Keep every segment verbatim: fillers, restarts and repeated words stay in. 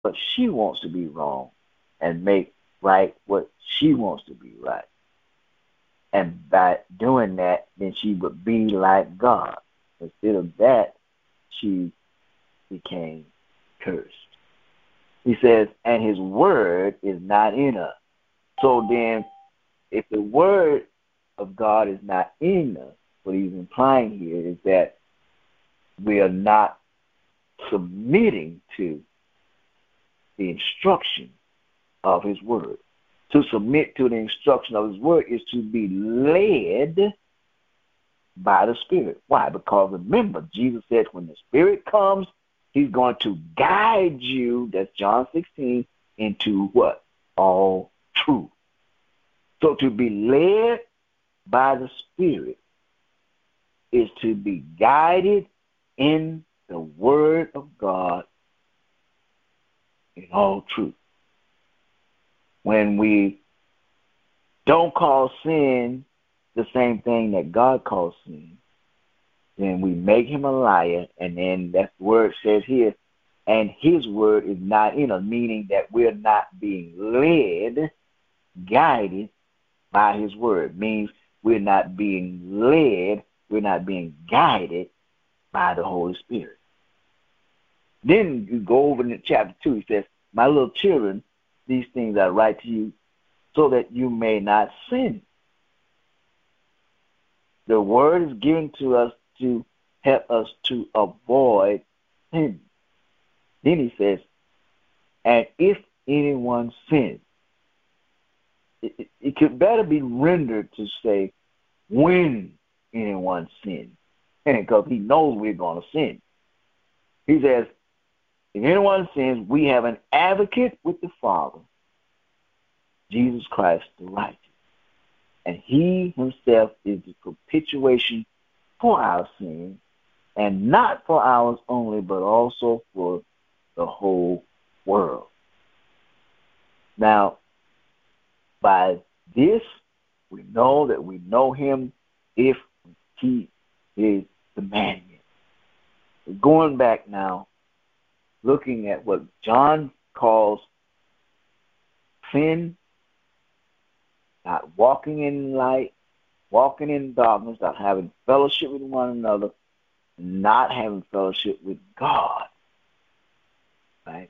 what she wants to be wrong and make right what she wants to be right. And by doing that, then she would be like God. Instead of that, she became cursed. He says, and his word is not in us. So then, if the word of God is not in us, what he's implying here is that we are not submitting to the instruction of his word. To submit to the instruction of his word is to be led by the Spirit. Why? Because remember, Jesus said when the Spirit comes, he's going to guide you, that's John sixteen, into what? All truth. So to be led by the Spirit is to be guided in the Word of God in all truth. When we don't call sin the same thing that God calls sin, then we make him a liar, and then that word says here, and his word is not in us, meaning that we're not being led, guided by his word. Means we're not being led, we're not being guided by the Holy Spirit. Then you go over to chapter two, he says, my little children, these things I write to you so that you may not sin. The word is given to us to help us to avoid sin. Then he says, and if anyone sins, it, it, it could better be rendered to say, when anyone sins, because he knows we're going to sin. He says, if anyone sins, we have an advocate with the Father, Jesus Christ the righteous. And he himself is the propitiation for our sins, and not for ours only, but also for the whole world. Now, by this, we know that we know him if we keep his commandments. We're going back now, looking at what John calls sin, not walking in light, walking in darkness, not having fellowship with one another, not having fellowship with God. Right?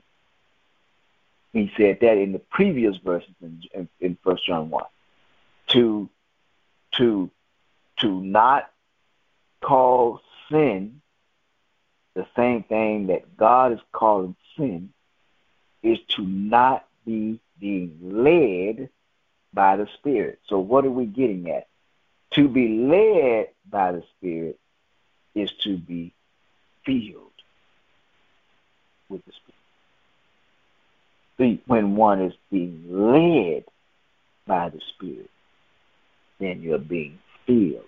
He said that in the previous verses in, in, in First John one. To, to, to not call sin the same thing that God is calling sin is to not be being led by the Spirit. So what are we getting at? To be led by the Spirit is to be filled with the Spirit. See, when one is being led by the Spirit, then you're being filled.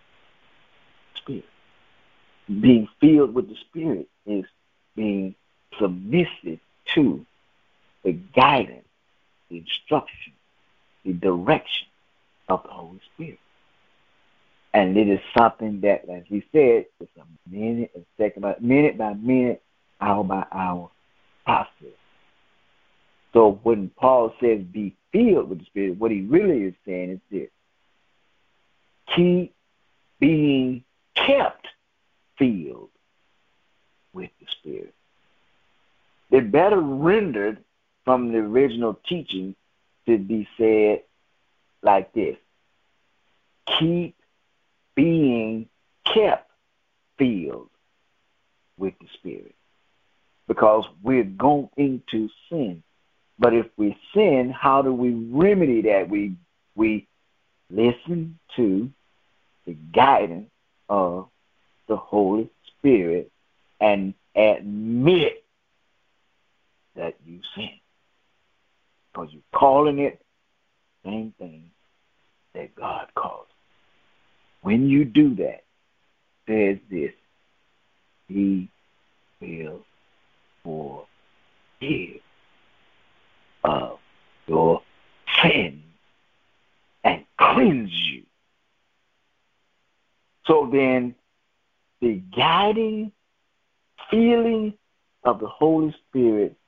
Spirit. Being filled with the Spirit is being submissive to the guidance, the instruction, the direction of the Holy Spirit. And it is something that, as he said, it's a minute, a second, by minute by minute, hour by hour process. So when Paul says be filled with the Spirit, what he really is saying is this: keep being kept filled with the Spirit. They're better rendered from the original teaching to be said like this: keep being kept filled with the Spirit. Because we're going to sin. But if we sin, how do we remedy that? We we listen to the guidance of the Holy Spirit and admit that you sin. Because you're calling it the same thing that God calls. When you do that, says this: he will forgive of your sin and cleanse you. So then, the guiding feeling of the Holy Spirit